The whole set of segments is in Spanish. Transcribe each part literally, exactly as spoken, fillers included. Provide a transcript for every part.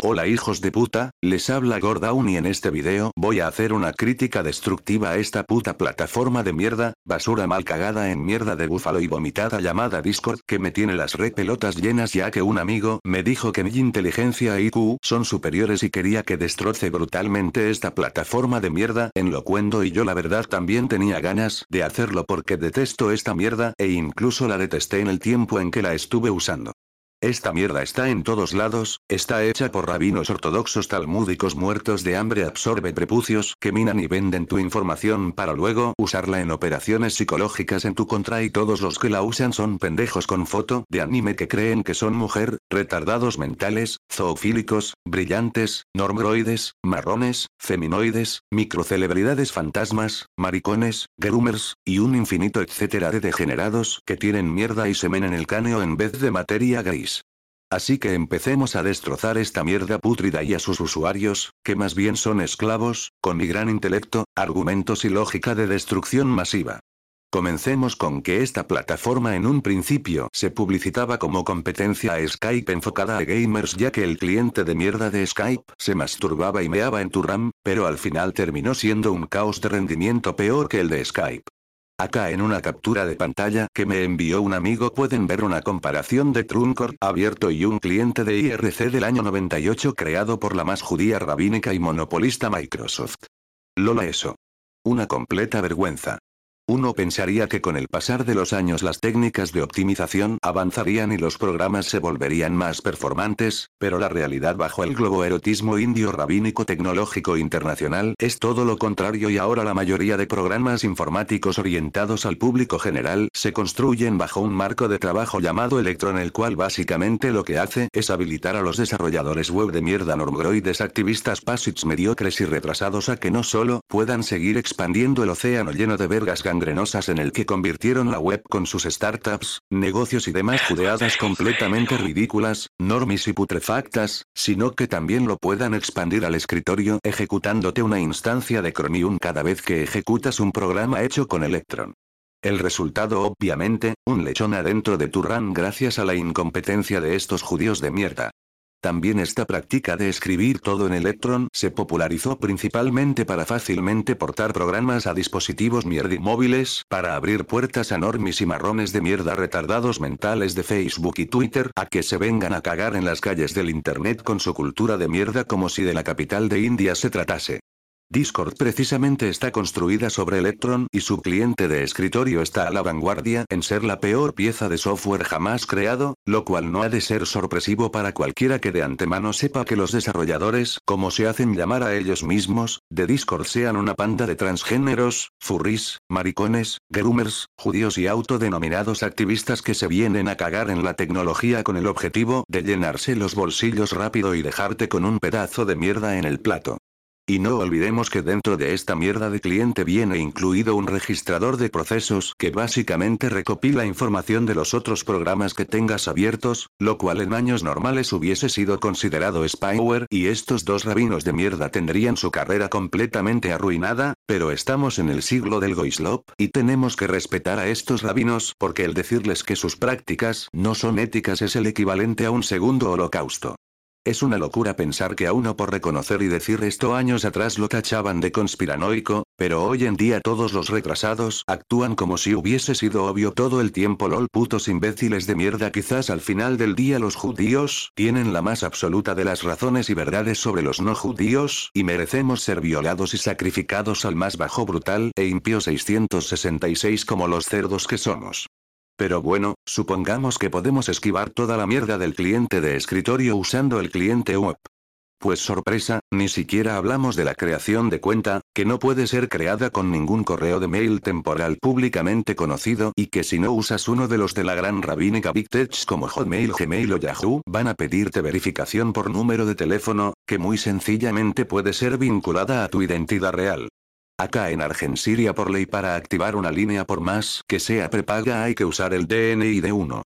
Hola hijos de puta, les habla Gordown y en este video voy a hacer una crítica destructiva a esta puta plataforma de mierda, basura mal cagada en mierda de búfalo y vomitada llamada Discord que me tiene las re pelotas llenas ya que un amigo me dijo que mi inteligencia e I Q son superiores y quería que destroce brutalmente esta plataforma de mierda en lo cuento y yo la verdad también tenía ganas de hacerlo porque detesto esta mierda e incluso la detesté en el tiempo en que la estuve usando. Esta mierda está en todos lados, está hecha por rabinos ortodoxos talmúdicos muertos de hambre, absorbe prepucios que minan y venden tu información para luego usarla en operaciones psicológicas en tu contra y todos los que la usan son pendejos con foto de anime que creen que son mujer, retardados mentales, zoofílicos, brillantes, normbroides, marrones, feminoides, microcelebridades fantasmas, maricones, groomers, y un infinito etcétera de degenerados que tienen mierda y semen en el cráneo en vez de materia gris. Así que empecemos a destrozar esta mierda pútrida y a sus usuarios, que más bien son esclavos, con mi gran intelecto, argumentos y lógica de destrucción masiva. Comencemos con que esta plataforma en un principio se publicitaba como competencia a Skype enfocada a gamers ya que el cliente de mierda de Skype se masturbaba y meaba en tu RAM, pero al final terminó siendo un caos de rendimiento peor que el de Skype. Acá en una captura de pantalla que me envió un amigo pueden ver una comparación de Truncor abierto y un cliente de I R C del año noventa y ocho creado por la más judía rabínica y monopolista Microsoft. Lola eso. Una completa vergüenza. Uno pensaría que con el pasar de los años las técnicas de optimización avanzarían y los programas se volverían más performantes, pero la realidad bajo el globoerotismo indio rabínico tecnológico internacional es todo lo contrario y ahora la mayoría de programas informáticos orientados al público general se construyen bajo un marco de trabajo llamado Electron el cual básicamente lo que hace es habilitar a los desarrolladores web de mierda normbroides activistas pasits mediocres y retrasados a que no solo puedan seguir expandiendo el océano lleno de vergas gangrenosas en el que convirtieron la web con sus startups, negocios y demás judeadas completamente ridículas, normis y putrefactas, sino que también lo puedan expandir al escritorio ejecutándote una instancia de Chromium cada vez que ejecutas un programa hecho con Electron. El resultado obviamente, un lechón adentro de tu RAM gracias a la incompetencia de estos judíos de mierda. También esta práctica de escribir todo en Electron se popularizó principalmente para fácilmente portar programas a dispositivos mierdimóviles, para abrir puertas a normis y marrones de mierda retardados mentales de Facebook y Twitter a que se vengan a cagar en las calles del internet con su cultura de mierda como si de la capital de India se tratase. Discord precisamente está construida sobre Electron y su cliente de escritorio está a la vanguardia en ser la peor pieza de software jamás creado, lo cual no ha de ser sorpresivo para cualquiera que de antemano sepa que los desarrolladores, como se hacen llamar a ellos mismos, de Discord sean una panda de transgéneros, furries, maricones, groomers, judíos y autodenominados activistas que se vienen a cagar en la tecnología con el objetivo de llenarse los bolsillos rápido y dejarte con un pedazo de mierda en el plato. Y no olvidemos que dentro de esta mierda de cliente viene incluido un registrador de procesos que básicamente recopila información de los otros programas que tengas abiertos, lo cual en años normales hubiese sido considerado spyware y estos dos rabinos de mierda tendrían su carrera completamente arruinada, pero estamos en el siglo del Goislop y tenemos que respetar a estos rabinos porque el decirles que sus prácticas no son éticas es el equivalente a un segundo holocausto. Es una locura pensar que a uno por reconocer y decir esto años atrás lo tachaban de conspiranoico, pero hoy en día todos los retrasados actúan como si hubiese sido obvio todo el tiempo lol putos imbéciles de mierda quizás al final del día los judíos tienen la más absoluta de las razones y verdades sobre los no judíos y merecemos ser violados y sacrificados al más bajo brutal e impío seiscientos sesenta y seis como los cerdos que somos. Pero bueno, supongamos que podemos esquivar toda la mierda del cliente de escritorio usando el cliente web. Pues sorpresa, ni siquiera hablamos de la creación de cuenta, que no puede ser creada con ningún correo de mail temporal públicamente conocido y que si no usas uno de los de la gran rabínica Big Tech como Hotmail, Gmail o Yahoo, van a pedirte verificación por número de teléfono, que muy sencillamente puede ser vinculada a tu identidad real. Acá en Argensiria por ley para activar una línea por más que sea prepaga hay que usar el D N I de uno.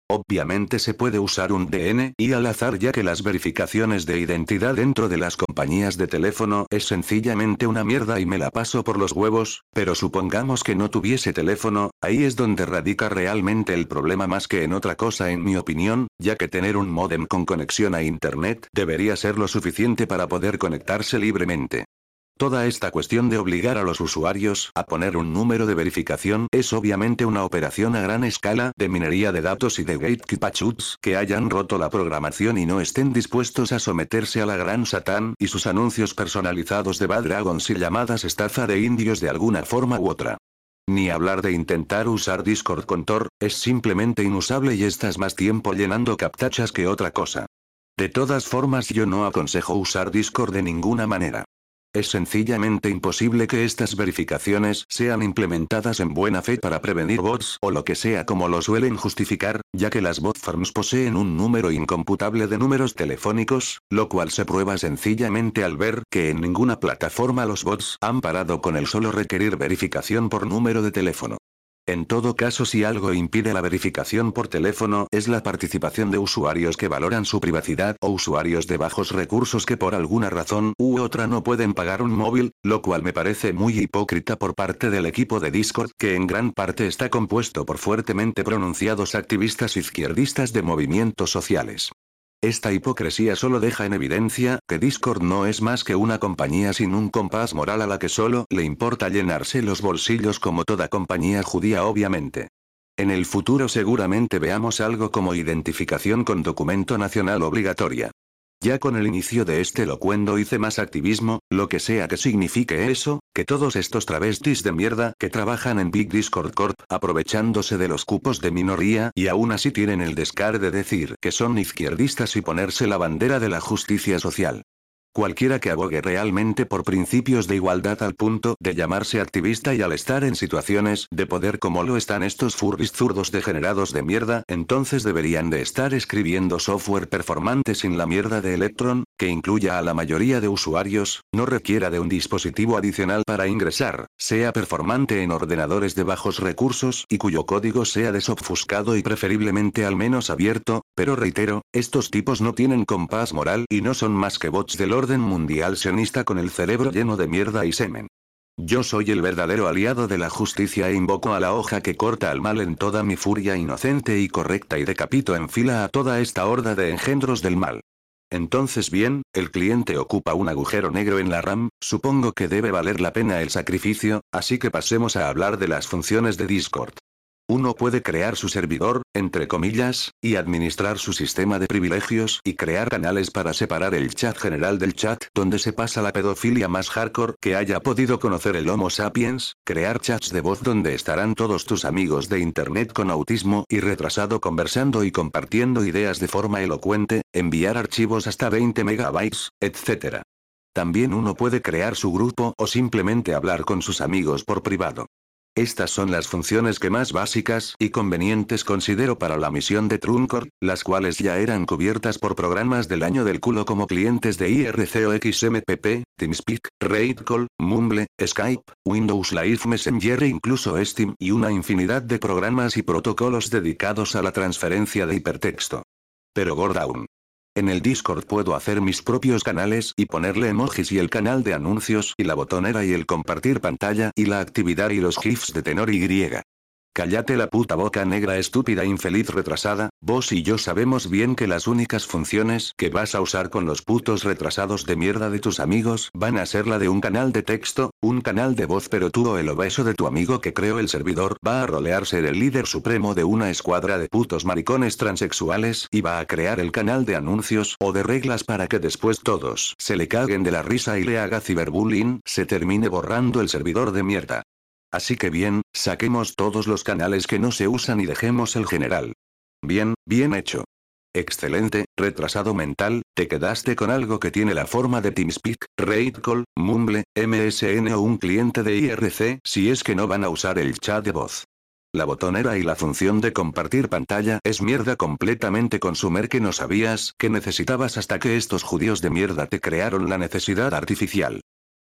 Obviamente se puede usar un D N I al azar, ya que las verificaciones de identidad dentro de las compañías de teléfono es sencillamente una mierda y me la paso por los huevos, pero supongamos que no tuviese teléfono, ahí es donde radica realmente el problema más que en otra cosa en mi opinión, ya que tener un módem con conexión a internet debería ser lo suficiente para poder conectarse libremente. Toda esta cuestión de obligar a los usuarios a poner un número de verificación es obviamente una operación a gran escala de minería de datos y de gatekeepers que hayan roto la programación y no estén dispuestos a someterse a la gran Satán y sus anuncios personalizados de Bad Dragons y llamadas estafa de indios de alguna forma u otra. Ni hablar de intentar usar Discord con Tor, es simplemente inusable y estás más tiempo llenando captchas que otra cosa. De todas formas, yo no aconsejo usar Discord de ninguna manera. Es sencillamente imposible que estas verificaciones sean implementadas en buena fe para prevenir bots o lo que sea como lo suelen justificar, ya que las bot farms poseen un número incomputable de números telefónicos, lo cual se prueba sencillamente al ver que en ninguna plataforma los bots han parado con el solo requerir verificación por número de teléfono. En todo caso, si algo impide la verificación por teléfono es la participación de usuarios que valoran su privacidad o usuarios de bajos recursos que por alguna razón u otra no pueden pagar un móvil, lo cual me parece muy hipócrita por parte del equipo de Discord, que en gran parte está compuesto por fuertemente pronunciados activistas izquierdistas de movimientos sociales. Esta hipocresía solo deja en evidencia que Discord no es más que una compañía sin un compás moral a la que solo le importa llenarse los bolsillos como toda compañía judía obviamente. En el futuro seguramente veamos algo como identificación con documento nacional obligatoria. Ya con el inicio de este locuendo hice más activismo, lo que sea que signifique eso, que todos estos travestis de mierda que trabajan en Big Discord Corp aprovechándose de los cupos de minoría y aún así tienen el descaro de decir que son izquierdistas y ponerse la bandera de la justicia social. Cualquiera que abogue realmente por principios de igualdad al punto de llamarse activista y al estar en situaciones de poder como lo están estos furbis zurdos degenerados de mierda, entonces deberían de estar escribiendo software performante sin la mierda de Electron, que incluya a la mayoría de usuarios, no requiera de un dispositivo adicional para ingresar, sea performante en ordenadores de bajos recursos y cuyo código sea desobfuscado y preferiblemente al menos abierto, pero reitero, estos tipos no tienen compás moral y no son más que bots del orden mundial sionista con el cerebro lleno de mierda y semen. Yo soy el verdadero aliado de la justicia e invoco a la hoja que corta al mal en toda mi furia inocente y correcta y decapito en fila a toda esta horda de engendros del mal. Entonces bien, el cliente ocupa un agujero negro en la RAM, supongo que debe valer la pena el sacrificio, así que pasemos a hablar de las funciones de Discord. Uno puede crear su servidor, entre comillas, y administrar su sistema de privilegios y crear canales para separar el chat general del chat donde se pasa la pedofilia más hardcore que haya podido conocer el Homo sapiens, crear chats de voz donde estarán todos tus amigos de internet con autismo y retrasado conversando y compartiendo ideas de forma elocuente, enviar archivos hasta veinte megabytes, etcétera. También uno puede crear su grupo o simplemente hablar con sus amigos por privado. Estas son las funciones que más básicas y convenientes considero para la misión de Truncor, las cuales ya eran cubiertas por programas del año del culo como clientes de I R C o X M P P, TeamSpeak, RaidCall, Mumble, Skype, Windows Live Messenger e incluso Steam y una infinidad de programas y protocolos dedicados a la transferencia de hipertexto. Pero Gordown. En el Discord puedo hacer mis propios canales y ponerle emojis y el canal de anuncios y la botonera y el compartir pantalla y la actividad y los GIFs de tenor Y. Cállate la puta boca negra estúpida infeliz retrasada, vos y yo sabemos bien que las únicas funciones que vas a usar con los putos retrasados de mierda de tus amigos van a ser la de un canal de texto, un canal de voz, pero tú o el obeso de tu amigo que creó el servidor va a rolear ser el líder supremo de una escuadra de putos maricones transexuales y va a crear el canal de anuncios o de reglas para que después todos se le caguen de la risa y le haga ciberbullying, se termine borrando el servidor de mierda. Así que bien, saquemos todos los canales que no se usan y dejemos el general. Bien, bien hecho. Excelente, retrasado mental, te quedaste con algo que tiene la forma de TeamSpeak, RaidCall, Mumble, M S N o un cliente de I R C si es que no van a usar el chat de voz. La botonera y la función de compartir pantalla es mierda completamente consumer que no sabías que necesitabas hasta que estos judíos de mierda te crearon la necesidad artificial.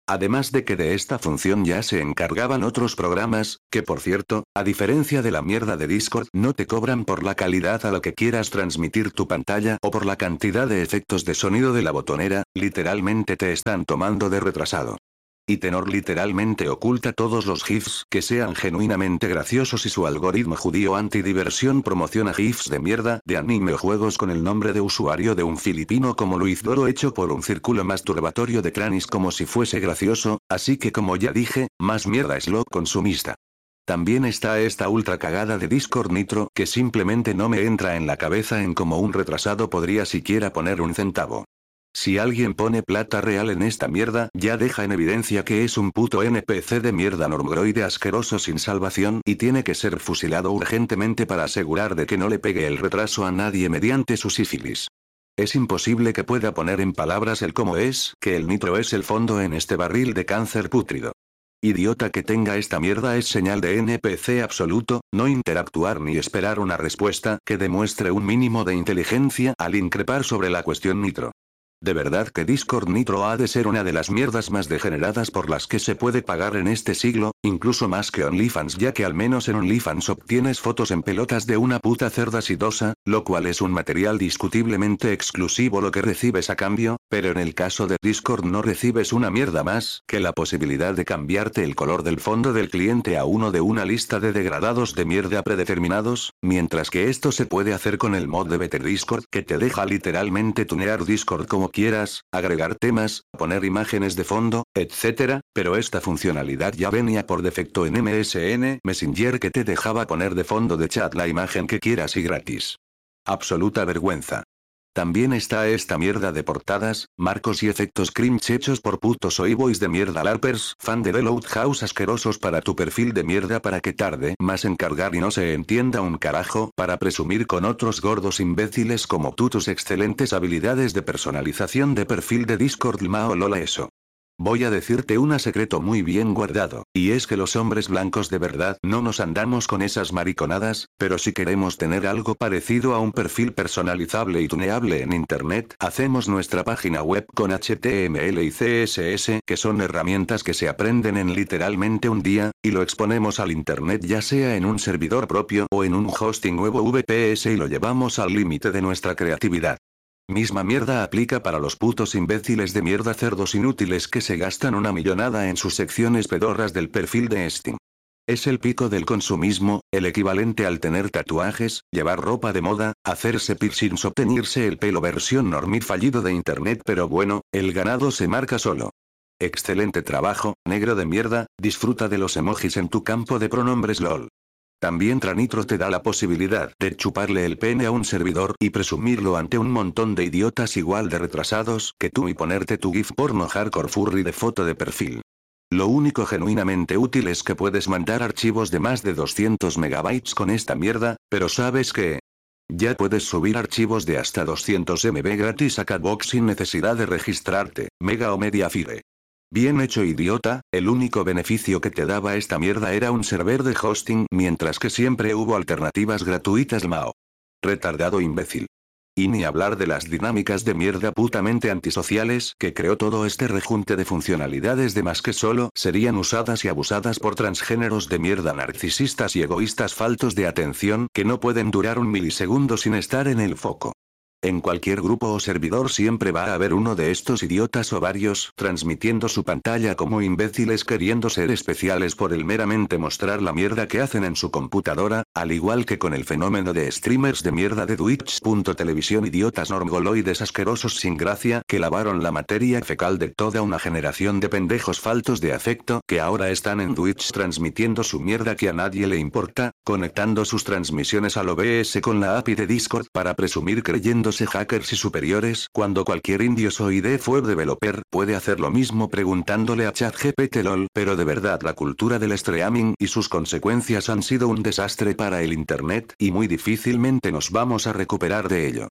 Además de que de esta función ya se encargaban otros programas, que por cierto, a diferencia de la mierda de Discord, no te cobran por la calidad a la que quieras transmitir tu pantalla o por la cantidad de efectos de sonido de la botonera, literalmente te están tomando de retrasado. Y Tenor literalmente oculta todos los GIFs que sean genuinamente graciosos y su algoritmo judío antidiversión promociona GIFs de mierda de anime o juegos con el nombre de usuario de un filipino como Luis Doro hecho por un círculo masturbatorio de cranis como si fuese gracioso, así que como ya dije, más mierda es lo consumista. También está esta ultra cagada de Discord Nitro que simplemente no me entra en la cabeza en cómo un retrasado podría siquiera poner un centavo. Si alguien pone plata real en esta mierda, ya deja en evidencia que es un puto N P C de mierda normgroide asqueroso sin salvación y tiene que ser fusilado urgentemente para asegurar de que no le pegue el retraso a nadie mediante su sífilis. Es imposible que pueda poner en palabras el cómo es, que el nitro es el fondo en este barril de cáncer pútrido. Idiota que tenga esta mierda es señal de N P C absoluto, no interactuar ni esperar una respuesta que demuestre un mínimo de inteligencia al increpar sobre la cuestión nitro. De verdad que Discord Nitro ha de ser una de las mierdas más degeneradas por las que se puede pagar en este siglo, incluso más que OnlyFans ya que al menos en OnlyFans obtienes fotos en pelotas de una puta cerda sidosa, lo cual es un material discutiblemente exclusivo lo que recibes a cambio, pero en el caso de Discord no recibes una mierda más que la posibilidad de cambiarte el color del fondo del cliente a uno de una lista de degradados de mierda predeterminados, mientras que esto se puede hacer con el mod de Better Discord que te deja literalmente tunear Discord como quieras, agregar temas, poner imágenes de fondo, etcétera, pero esta funcionalidad ya venía por defecto en M S N Messenger que te dejaba poner de fondo de chat la imagen que quieras y gratis. Absoluta vergüenza. También está esta mierda de portadas, marcos y efectos cringe hechos por putos soyboys de mierda larpers, fan de The Loud House asquerosos para tu perfil de mierda para que tarde más en cargar y no se entienda un carajo, para presumir con otros gordos imbéciles como tú tus excelentes habilidades de personalización de perfil de Discord Lmao Lola eso. Voy a decirte un secreto muy bien guardado, y es que los hombres blancos de verdad no nos andamos con esas mariconadas, pero si queremos tener algo parecido a un perfil personalizable y tuneable en internet, hacemos nuestra página web con H T M L y C S S, que son herramientas que se aprenden en literalmente un día, y lo exponemos al internet ya sea en un servidor propio o en un hosting nuevo V P S y lo llevamos al límite de nuestra creatividad. Misma mierda aplica para los putos imbéciles de mierda cerdos inútiles que se gastan una millonada en sus secciones pedorras del perfil de Steam. Es el pico del consumismo, el equivalente al tener tatuajes, llevar ropa de moda, hacerse piercings o teñirse el pelo versión normie fallido de internet pero bueno, el ganado se marca solo. Excelente trabajo, negro de mierda, disfruta de los emojis en tu campo de pronombres lol. También Tranitro te da la posibilidad de chuparle el pene a un servidor y presumirlo ante un montón de idiotas igual de retrasados que tú y ponerte tu gif porno hardcore furry de foto de perfil. Lo único genuinamente útil es que puedes mandar archivos de más de doscientos megabytes con esta mierda, pero ¿sabes qué? Ya puedes subir archivos de hasta doscientos megabytes gratis a Catbox sin necesidad de registrarte, Mega o Mediafire. Bien hecho idiota, el único beneficio que te daba esta mierda era un server de hosting mientras que siempre hubo alternativas gratuitas Lmao. Retardado imbécil. Y ni hablar de las dinámicas de mierda putamente antisociales que creó todo este rejunte de funcionalidades de más que solo serían usadas y abusadas por transgéneros de mierda narcisistas y egoístas faltos de atención que no pueden durar un milisegundo sin estar en el foco. En cualquier grupo o servidor siempre va a haber uno de estos idiotas o varios transmitiendo su pantalla como imbéciles queriendo ser especiales por el meramente mostrar la mierda que hacen en su computadora, al igual que con el fenómeno de streamers de mierda de Twitch. Televisión idiotas normgoloides asquerosos sin gracia que lavaron la materia fecal de toda una generación de pendejos faltos de afecto que ahora están en Twitch transmitiendo su mierda que a nadie le importa, conectando sus transmisiones al O B S con la A P I de Discord para presumir creyendo hackers y superiores cuando cualquier indio soy de fue developer puede hacer lo mismo preguntándole a ChatGPT lol, pero de verdad la cultura del streaming y sus consecuencias han sido un desastre para el internet y muy difícilmente nos vamos a recuperar de ello.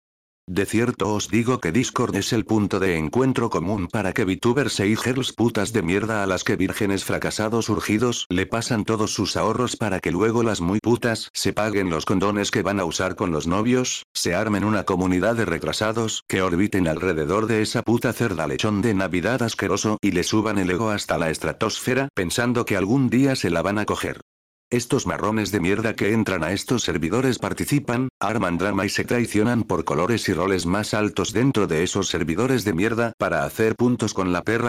De cierto os digo que Discord es el punto de encuentro común para que VTubers e girls putas de mierda a las que vírgenes fracasados urgidos le pasan todos sus ahorros para que luego las muy putas se paguen los condones que van a usar con los novios, se armen una comunidad de retrasados que orbiten alrededor de esa puta cerda lechón de Navidad asqueroso y le suban el ego hasta la estratosfera pensando que algún día se la van a coger. Estos marrones de mierda que entran a estos servidores participan, arman drama y se traicionan por colores y roles más altos dentro de esos servidores de mierda para hacer puntos con la perra